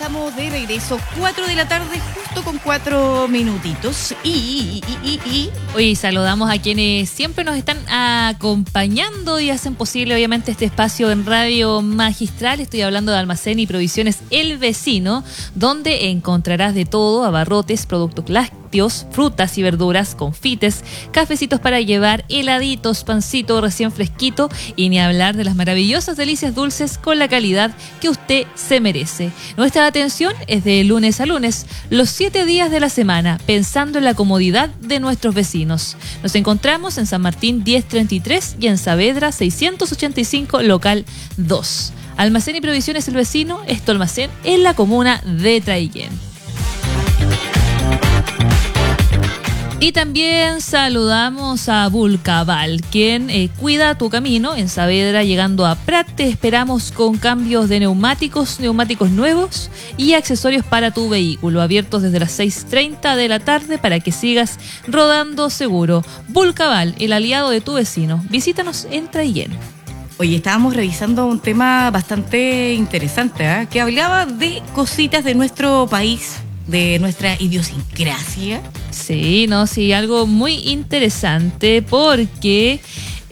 estamos de regreso, 4 de la tarde, justo con 4 minutitos. Hoy saludamos a quienes siempre nos están acompañando y hacen posible, obviamente, este espacio en Radio Magistral. Estoy hablando de Almacén y Provisiones El Vecino, donde encontrarás de todo: abarrotes, productos lácteos, frutas y verduras, confites, cafecitos para llevar, heladitos, pancito recién fresquito, y ni hablar de las maravillosas delicias dulces con la calidad que usted se merece. Nuestra atención es de lunes a lunes, los 7 días de la semana, pensando en la comodidad de nuestros vecinos. Nos encontramos en San Martín 1033 y en Saavedra 685, local 2. Almacén y Provisiones El Vecino, esto almacén en la comuna de Traiguén. Y también saludamos a Vulcaval, quien cuida tu camino en Saavedra, llegando a Prat. Te esperamos con cambios de neumáticos nuevos y accesorios para tu vehículo, abiertos desde las 6:30 de la tarde para que sigas rodando seguro. Vulcaval, el aliado de tu vecino. Visítanos en Traiguén. Oye, estábamos revisando un tema bastante interesante, que hablaba de cositas de nuestro país, de nuestra idiosincrasia. Sí, algo muy interesante, porque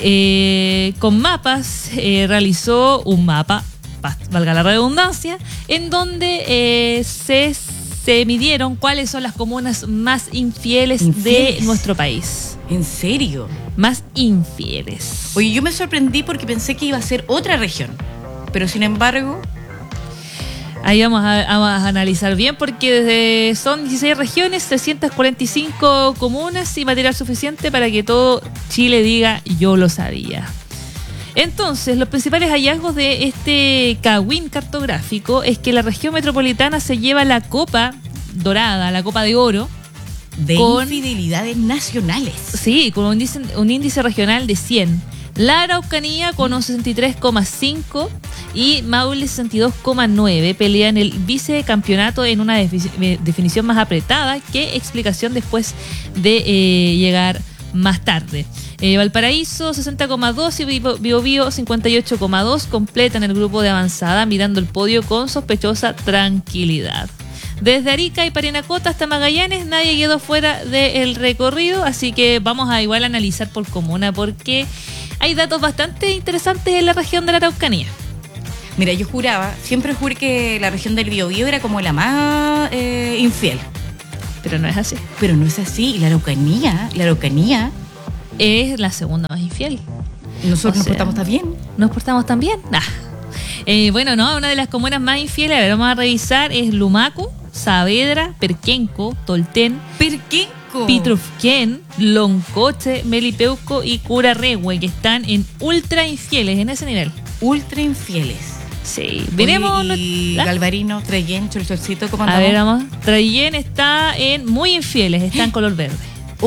con mapas realizó un mapa, valga la redundancia, en donde se midieron cuáles son las comunas más infieles de nuestro país. ¿En serio? Más infieles. Oye, yo me sorprendí porque pensé que iba a ser otra región, pero sin embargo... Ahí vamos a analizar bien, porque son 16 regiones, 345 comunas y material suficiente para que todo Chile diga yo lo sabía. Entonces, los principales hallazgos de este Kawin cartográfico es que la región metropolitana se lleva la copa dorada, la copa de oro, de infidelidades nacionales. Sí, con un índice regional de 100. La Araucanía con un 63,5 y Maule 62,9 pelean el vicecampeonato en una definición más apretada que explicación después de llegar más tarde. Valparaíso 60,2 y Biobío 58,2 completan el grupo de avanzada, mirando el podio con sospechosa tranquilidad. Desde Arica y Parinacota hasta Magallanes nadie quedó fuera del recorrido, así que vamos a igual analizar por comuna, porque hay datos bastante interesantes en la región de la Araucanía. Mira, yo siempre juré que la región del Biobío era como la más infiel. Pero no es así. Pero no es así. Y la Araucanía es la segunda más infiel. Nosotros nos portamos tan bien. ¿Nos portamos tan bien? Una de las comunas más infieles, a ver, vamos a revisar, es Lumaco, Saavedra, Perquenco, Tolten, Pitrufquén, Loncoche, Melipeuco y Curarrehue, que están en ultra infieles, en ese nivel. Ultra infieles. Sí. Veremos. Y Galvarino, Traiguén, Cholcholcito, ¿cómo andamos? A ver, vamos. Traiguén está en muy infieles, está en color verde.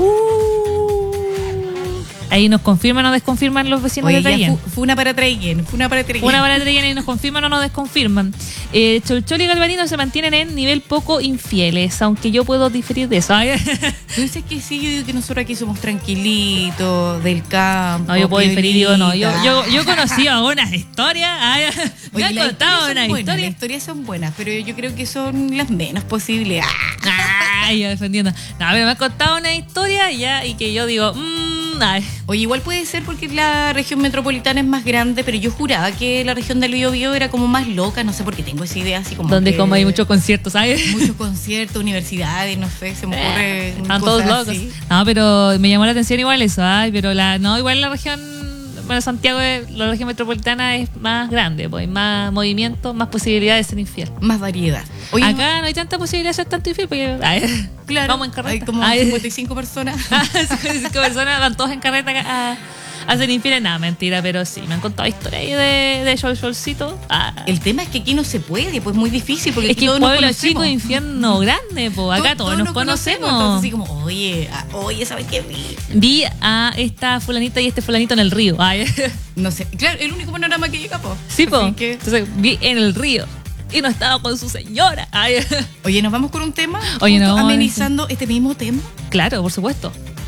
Ahí nos confirman o desconfirman los vecinos de Traiguén. Fue una para Traiguén. Y nos confirman o nos desconfirman. Cholchol y Galvarino se mantienen en nivel poco infieles, aunque yo puedo diferir de eso. Tú dices que sí, yo digo que nosotros aquí somos tranquilitos, del campo. No, yo puedo diferir, digo no. Yo conocí algunas historias. Me han contado unas historias. Las historias son buenas, pero yo creo que son las menos posibles. Yo defendiendo. No, pero me han contado una historia y que yo digo... Oye, igual puede ser porque la región metropolitana es más grande, pero yo juraba que la región del Biobío era como más loca, no sé por qué tengo esa idea así como donde como hay muchos conciertos, ¿sabes? Muchos conciertos, universidades, no sé, se me ocurre están todos locos. Así. No, pero me llamó la atención igual eso, igual la región, Santiago, la región metropolitana es más grande, pues hay más movimiento, más posibilidades de ser infiel. Más variedad. Oye, acá no hay tanta posibilidad de ser tanto infiel porque claro, vamos en carreta. Hay como 55 personas. 55 personas van todos en carreta a ser infieles. Nada, mentira, pero sí, me han contado historias ahí de Cholcholcito. El tema es que aquí no se puede, pues es muy difícil porque es que todos pueblo chico, infierno grande, pues acá todos nos conocemos. Entonces así como, oye, ¿sabes qué vi? Vi a esta fulanita y este fulanito en el río. No sé, claro, el único panorama que llega, pues. Sí, pues. Entonces vi en el río. Y no estaba con su señora. Oye, ¿nos vamos con un tema? Oye, no. Amenizando este mismo tema. Claro, por supuesto.